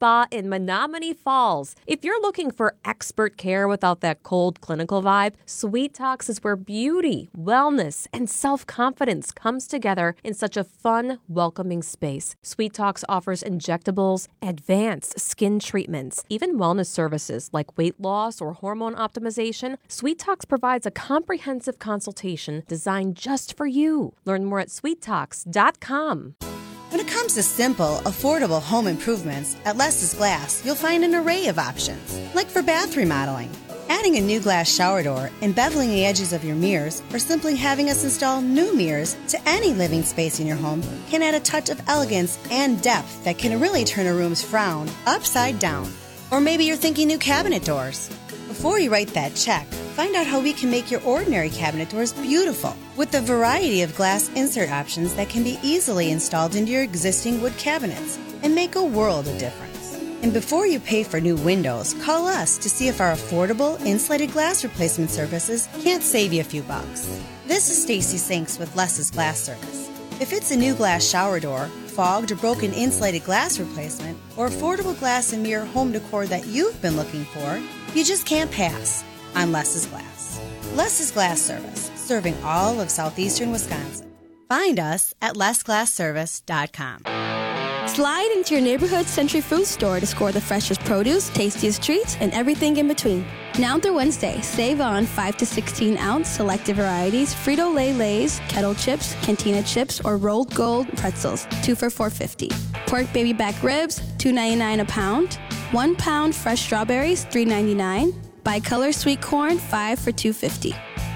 Spa in Menominee Falls. If you're looking for expert care without that cold clinical vibe, Sweet Talks is where beauty, wellness, and self-confidence comes together in such a fun, welcoming space. Sweet Talks offers injectables, advanced skin treatments, even wellness services like weight loss or hormone optimization. Sweet Talks provides a comprehensive consultation designed just for you. Learn more at sweettalks.com. When it comes to simple, affordable home improvements, at Les's Glass, you'll find an array of options, like for bath remodeling. Adding a new glass shower door, embeveling the edges of your mirrors, or simply having us install new mirrors to any living space in your home can add a touch of elegance and depth that can really turn a room's frown upside down. Or maybe you're thinking new cabinet doors. Before you write that check, find out how we can make your ordinary cabinet doors beautiful with a variety of glass insert options that can be easily installed into your existing wood cabinets and make a world of difference. And before you pay for new windows, call us to see if our affordable insulated glass replacement services can't save you a few bucks. This is Stacy Sinks with Les's Glass Service. If it's a new glass shower door, fogged or broken insulated glass replacement, or affordable glass and mirror home decor that you've been looking for, you just can't pass on Les's Glass. Les's Glass Service, serving all of southeastern Wisconsin. Find us at lesglassservice.com. Slide into your neighborhood Century Food Store to score the freshest produce, tastiest treats, and everything in between. Now through Wednesday, save on 5 to 16 ounce selected varieties, Frito-Lay Lay's, Kettle Chips, Cantina Chips, or Rolled Gold pretzels, 2 for $4.50. Pork baby back ribs, $2.99 a pound. 1 pound fresh strawberries, $3.99. Bicolor sweet corn, 5 for $2.50.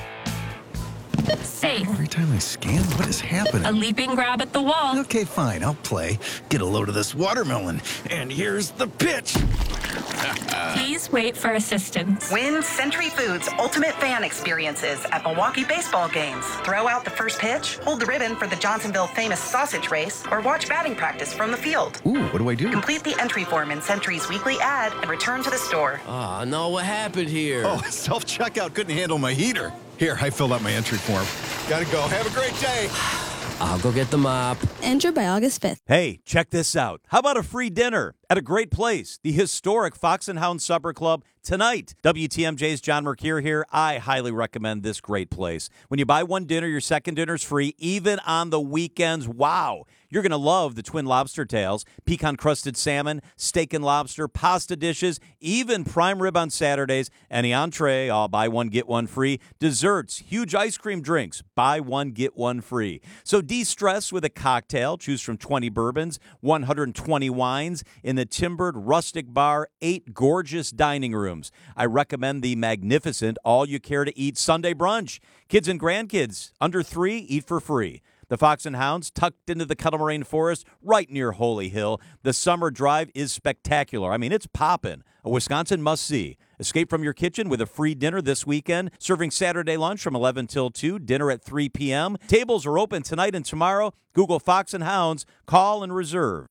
Safe. Every time I scan, what is happening? A leaping grab at the wall. Okay, fine, I'll play. Get a load of this watermelon. And here's the pitch. Please wait for assistance. Win Century Foods Ultimate Fan Experiences at Milwaukee baseball games. Throw out the first pitch, hold the ribbon for the Johnsonville famous sausage race, or watch batting practice from the field. Ooh, what do I do? Complete the entry form in Century's weekly ad and return to the store. Oh, no, what happened here? Oh, self-checkout couldn't handle my heater. Here, I filled out my entry form. Gotta go. Have a great day. I'll go get the mop. Enter by August 5th. Hey, check this out. How about a free dinner at a great place, the historic Fox and Hound Supper Club tonight? WTMJ's John Mercure here. I highly recommend this great place. When you buy one dinner, your second dinner's free, even on the weekends. Wow. You're going to love the twin lobster tails, pecan-crusted salmon, steak and lobster, pasta dishes, even prime rib on Saturdays, any entree, all buy one, get one free, desserts, huge ice cream drinks, buy one, get one free. So de-stress with a cocktail. Choose from 20 bourbons, 120 wines in the timbered rustic bar, 8 gorgeous dining rooms. I recommend the magnificent all-you-care-to-eat Sunday brunch. Kids and grandkids under 3 eat for free. The Fox and Hounds, tucked into the Kettle Moraine Forest, right near Holy Hill. The summer drive is spectacular. I mean, it's poppin'. A Wisconsin must-see. Escape from your kitchen with a free dinner this weekend. Serving Saturday lunch from 11 till 2, dinner at 3 p.m. Tables are open tonight and tomorrow. Google Fox and Hounds. Call and reserve.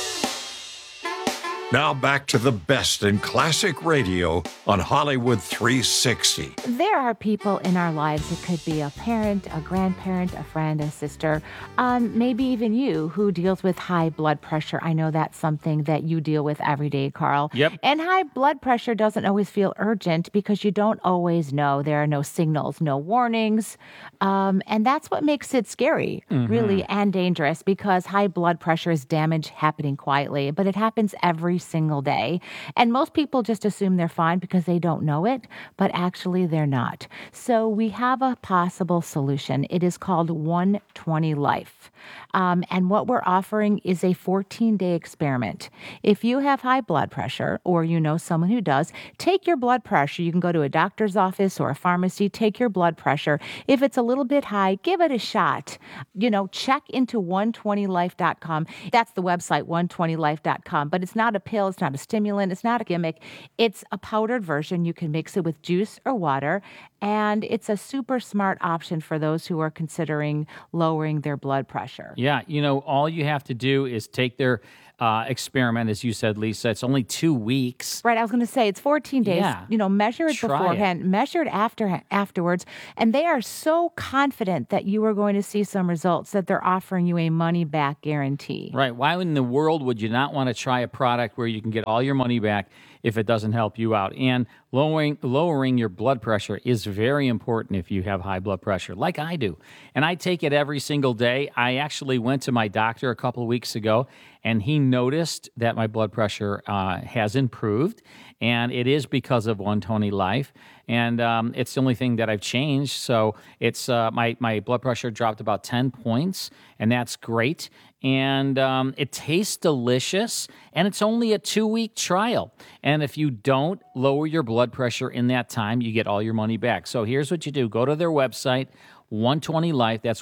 Now back to the best in classic radio on Hollywood 360. There are people in our lives, it could be a parent, a grandparent, a friend, a sister, maybe even you, who deals with high blood pressure. I know that's something that you deal with every day, Carl. Yep. And high blood pressure doesn't always feel urgent because you don't always know. There are no signals, no warnings. And that's what makes it scary, really, and dangerous, because high blood pressure is damage happening quietly, but it happens every single day. And most people just assume they're fine because they don't know it, but actually they're not. So we have a possible solution. It is called 120 Life. And what we're offering is a 14-day experiment. If you have high blood pressure, or you know someone who does, take your blood pressure. You can go to a doctor's office or a pharmacy, take your blood pressure. If it's a little bit high, give it a shot. Check into 120life.com. That's the website, 120life.com. But it's not a pill, it's not a stimulant, it's not a gimmick. It's a powdered version. You can mix it with juice or water, and it's a super smart option for those who are considering lowering their blood pressure. Yeah, all you have to do is take their experiment, as you said, Lisa. It's only 2 weeks. Right, I was going to say it's 14 days. Yeah. Measure it Try beforehand, measure it afterwards, and they are so confident that you are going to see some results that they're offering you a money-back guarantee. Right. Why in the world would you not want to try a product where you can get all your money back if it doesn't help you out? And lowering your blood pressure is very important if you have high blood pressure, like I do. And I take it every single day. I actually went to my doctor a couple of weeks ago, and he noticed that my blood pressure has improved, and it is because of 120 Life. And it's the only thing that I've changed. So it's my blood pressure dropped about 10 points, and that's great. And it tastes delicious, and it's only a 2-week trial. And if you don't lower your blood pressure in that time, you get all your money back. So here's what you do. Go to their website, 120 Life. That's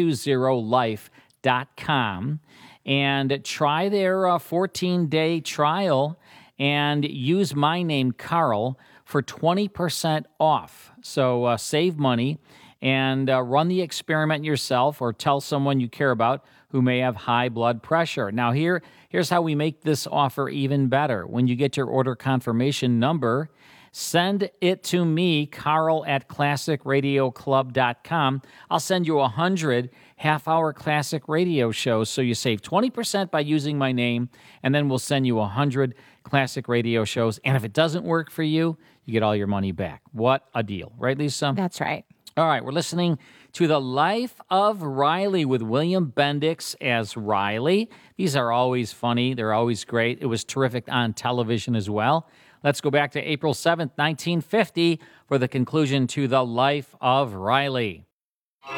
120life.com. And try their 14-day trial and use my name, Carl, for 20% off. So save money and run the experiment yourself or tell someone you care about who may have high blood pressure. Now, here's how we make this offer even better. When you get your order confirmation number, send it to me, Carl, at classicradioclub.com. I'll send you 100 half-hour classic radio shows, so you save 20% by using my name, and then we'll send you 100 classic radio shows. And if it doesn't work for you, you get all your money back. What a deal. Right, Lisa? That's right. All right, we're listening to The Life of Riley with William Bendix as Riley. These are always funny. They're always great. It was terrific on television as well. Let's go back to April 7th, 1950 for the conclusion to The Life of Riley. All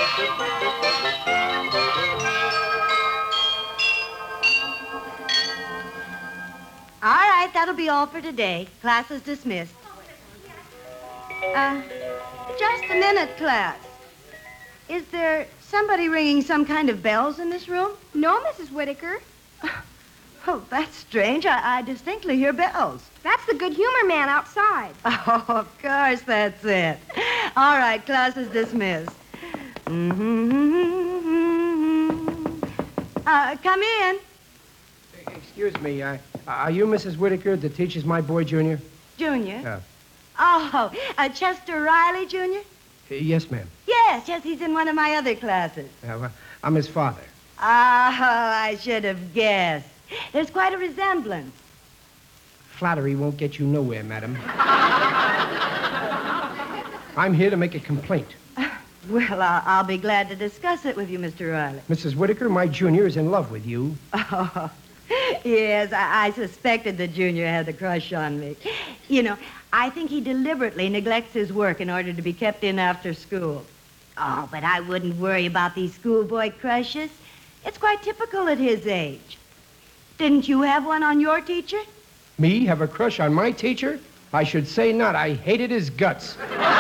right, that'll be all for today. Class is dismissed. Just a minute, class. Is there somebody ringing some kind of bells in this room? No, Mrs. Whitaker. Oh, that's strange. I distinctly hear bells. That's the good humor man outside. Oh, of course, that's it. All right, class is dismissed. Come in. Excuse me, are you Mrs. Whitaker that teaches my boy, Junior? Junior? Yeah. Oh, Chester Riley, Junior? Yes, ma'am. Yes, he's in one of my other classes. Well, I'm his father. Oh, I should have guessed. There's quite a resemblance. Flattery won't get you nowhere, madam. I'm here to make a complaint. Well, I'll be glad to discuss it with you, Mr. Riley. Mrs. Whitaker, my Junior is in love with you. Oh, yes, I suspected the Junior had a crush on me. You know, I think he deliberately neglects his work in order to be kept in after school. Oh, but I wouldn't worry about these schoolboy crushes. It's quite typical at his age. Didn't you have one on your teacher? Me have a crush on my teacher? I should say not. I hated his guts.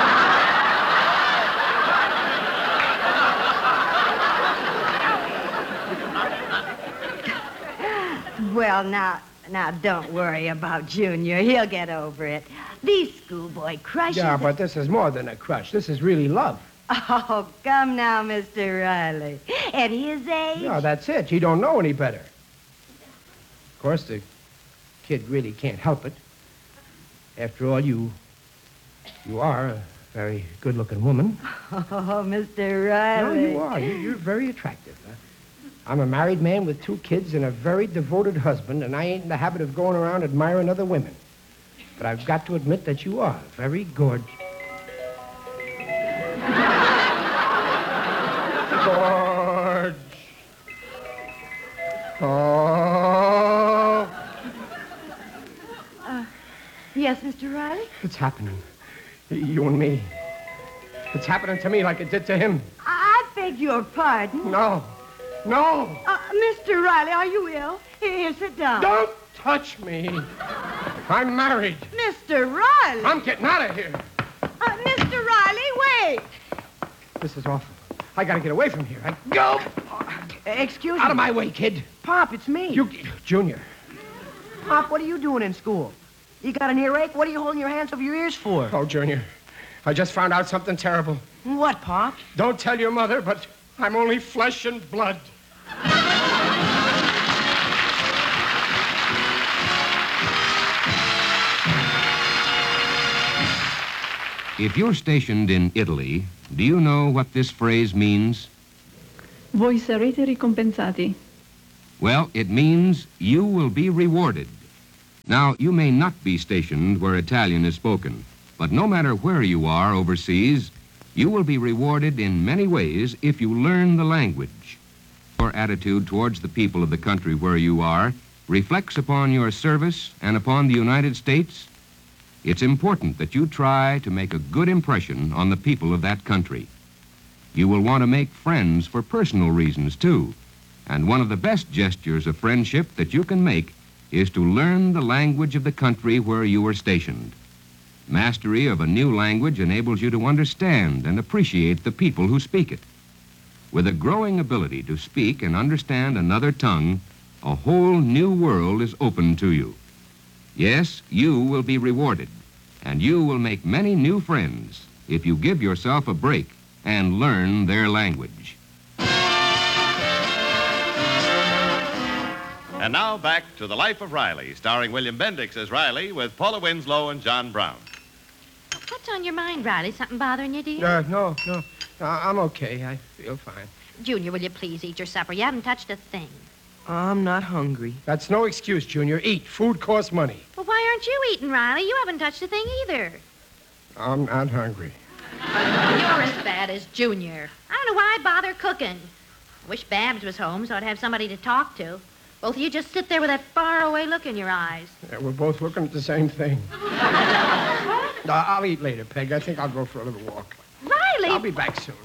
Well, now, don't worry about Junior. He'll get over it. These schoolboy crushes... Yeah, but this is more than a crush. This is really love. Oh, come now, Mr. Riley. At his age... Yeah, that's it. You don't know any better. Of course, the kid really can't help it. After all, you are a very good-looking woman. Oh, Mr. Riley. No, you are. You're very attractive. I'm a married man with 2 kids and a very devoted husband, and I ain't in the habit of going around admiring other women. But I've got to admit that you are very gorgeous. Gorge. Oh. Yes, Mr. Riley? It's happening. You and me. It's happening to me like it did to him. I beg your pardon. No. No! Mr. Riley, are you ill? Here, sit down. Don't touch me. I'm married. Mr. Riley! I'm getting out of here. Mr. Riley, wait! This is awful. I gotta get away from here. Go! Excuse me. Out of my way, kid. Pop, it's me. Junior. Pop, what are you doing in school? You got an earache? What are you holding your hands over your ears for? Oh, Junior. I just found out something terrible. What, Pop? Don't tell your mother, but I'm only flesh and blood. If you're stationed in Italy, do you know what this phrase means? Voi sarete ricompensati. Well, it means you will be rewarded. Now, you may not be stationed where Italian is spoken, but no matter where you are overseas, you will be rewarded in many ways if you learn the language. Your attitude towards the people of the country where you are reflects upon your service and upon the United States. It's important that you try to make a good impression on the people of that country. You will want to make friends for personal reasons, too. And one of the best gestures of friendship that you can make is to learn the language of the country where you are stationed. Mastery of a new language enables you to understand and appreciate the people who speak it. With a growing ability to speak and understand another tongue, a whole new world is open to you. Yes, you will be rewarded, and you will make many new friends if you give yourself a break and learn their language. And now back to The Life of Riley, starring William Bendix as Riley with Paula Winslow and John Brown. What's on your mind, Riley? Something bothering you, dear? No. I'm okay. I feel fine. Junior, will you please eat your supper? You haven't touched a thing. I'm not hungry. That's no excuse, Junior. Eat. Food costs money. Well, why aren't you eating, Riley? You haven't touched a thing either. I'm not hungry. You're as bad as Junior. I don't know why bother cooking. I wish Babs was home so I'd have somebody to talk to. Both of you just sit there with that faraway look in your eyes. Yeah, we're both looking at the same thing. I'll eat later, Peg. I think I'll go for a little walk. Riley! I'll be back soon.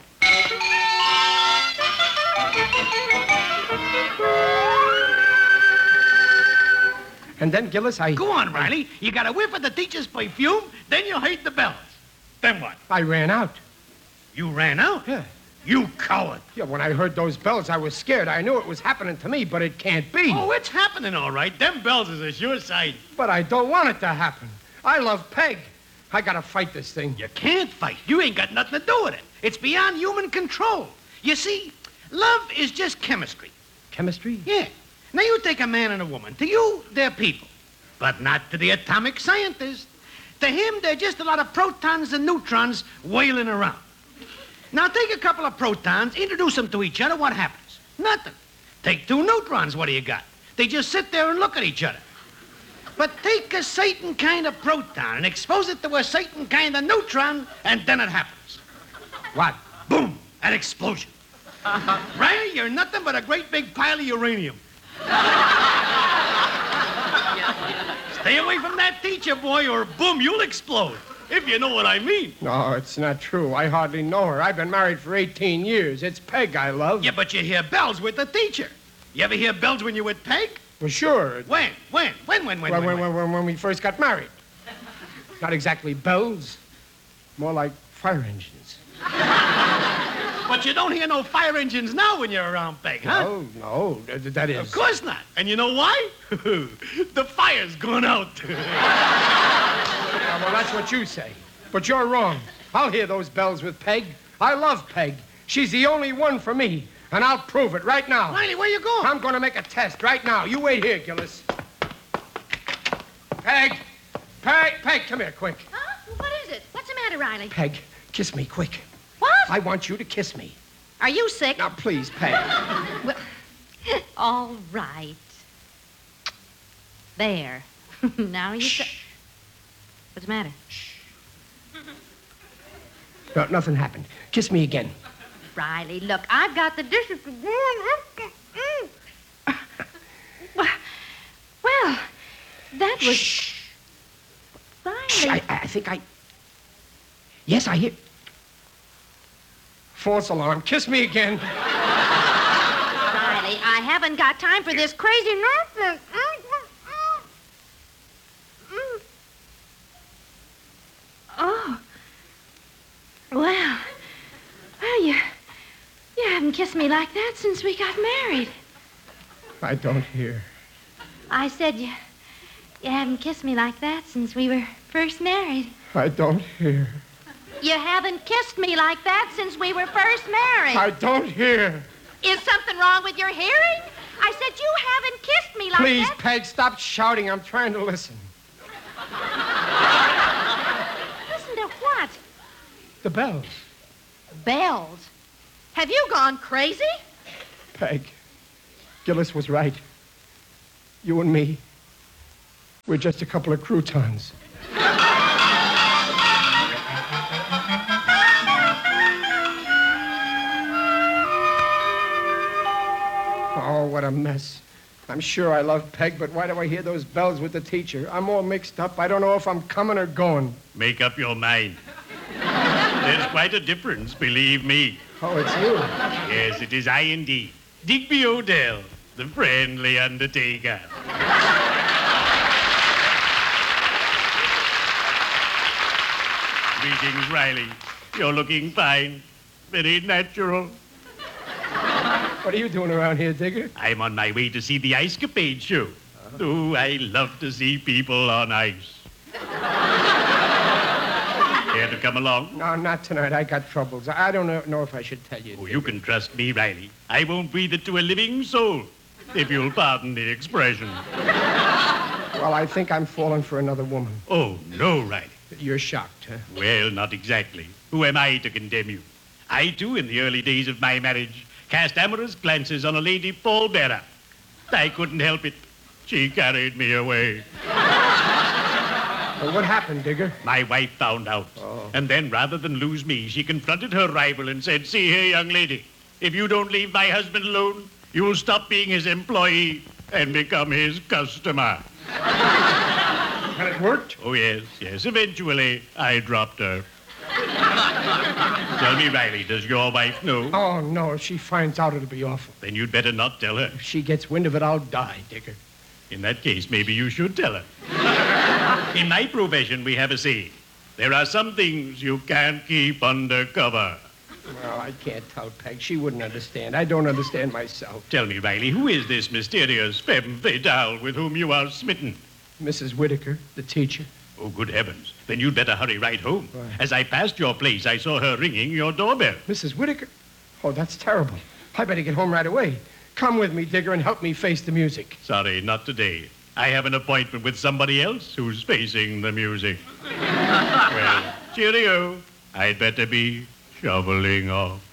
And then, Gillis, Go on, Riley. You got a whiff of the teacher's perfume, then you heard the bells. Then what? I ran out. You ran out? Yeah. You coward. Yeah, when I heard those bells, I was scared. I knew it was happening to me, but it can't be. Oh, it's happening, all right. Them bells is a sure sight. But I don't want it to happen. I love Peg. I gotta fight this thing. You can't fight. You ain't got nothing to do with it. It's beyond human control. You see, love is just chemistry. Chemistry? Yeah. Now, you take a man and a woman. To you, they're people. But not to the atomic scientist. To him, they're just a lot of protons and neutrons wailing around. Now, take a couple of protons, introduce them to each other, what happens? Nothing. Take two neutrons, what do you got? They just sit there and look at each other. But take a certain kind of proton and expose it to a certain kind of neutron, and then it happens. What? Boom! An explosion. Riley, you're nothing but a great big pile of uranium. Stay away from that teacher, boy, or boom, you'll explode. If you know what I mean. No, it's not true. I hardly know her. I've been married for 18 years. It's Peg I love. Yeah, but you hear bells with the teacher. You ever hear bells when you're with Peg? Well, sure. When? When we first got married. Not exactly bells. More like fire engines. But you don't hear no fire engines now when you're around Peg, huh? No, that is. Of course not. And you know why? The fire's gone out. Yeah, well, that's what you say. But you're wrong. I'll hear those bells with Peg. I love Peg. She's the only one for me. And I'll prove it right now. Riley, where you going? I'm going to make a test right now. You wait here, Gillis. Peg, come here, quick. Huh? What is it? What's the matter, Riley? Peg, kiss me, quick. What? I want you to kiss me. Are you sick? Now, please, Peg. Well, all right. There. Now you... What's the matter? No, nothing happened. Kiss me again. Riley, look, I've got the dishes to do. Well, that was... Shh. Riley. I think I... Yes, I hear... False alarm. Kiss me again. Riley, I haven't got time for this crazy nonsense. Oh. Well, you haven't kissed me like that since we got married. I don't hear. I said you haven't kissed me like that since we were first married. I don't hear. You haven't kissed me like that since we were first married. I don't hear. Is something wrong with your hearing? I said you haven't kissed me like Please, that. Peg, stop shouting. I'm trying to listen. Listen to what? The bells. Bells? Have you gone crazy? Peg, Gillis was right. You and me, we're just a couple of croutons. Oh, what a mess. I'm sure I love Peg, but why do I hear those bells with the teacher? I'm all mixed up. I don't know if I'm coming or going. Make up your mind. There's quite a difference, believe me. Oh, it's you? Yes, it is I indeed. Digby Odell, the friendly undertaker. Greetings, Riley. You're looking fine. Very natural. What are you doing around here, Digger? I'm on my way to see the Ice Capade show. Oh, I love to see people on ice. Care to come along? No, not tonight. I got troubles. I don't know if I should tell you. Oh, you can trust me, Riley. I won't breathe it to a living soul, if you'll pardon the expression. Well, I think I'm falling for another woman. Oh, no, Riley. You're shocked, huh? Well, not exactly. Who am I to condemn you? I, too, in the early days of my marriage, cast amorous glances on a lady pallbearer. I couldn't help it. She carried me away. Well, what happened, Digger? My wife found out. Oh. And then, rather than lose me, she confronted her rival and said, "See here, young lady, if you don't leave my husband alone, you will stop being his employee and become his customer." And it worked? Oh, yes. Eventually, I dropped her. Tell me, Riley, does your wife know? Oh, no. If she finds out, it'll be awful. Then you'd better not tell her. If she gets wind of it, I'll die, Digger. In that case, maybe you should tell her. In my profession, we have a saying. There are some things you can't keep under cover. Well, I can't tell Peg. She wouldn't understand. I don't understand myself. Tell me, Riley, who is this mysterious femme fatale with whom you are smitten? Mrs. Whitaker, the teacher. Oh, good heavens. Then you'd better hurry right home. Why? As I passed your place, I saw her ringing your doorbell. Mrs. Whitaker? Oh, that's terrible. I better get home right away. Come with me, Digger, and help me face the music. Sorry, not today. I have an appointment with somebody else who's facing the music. Well, cheerio. I'd better be shoveling off.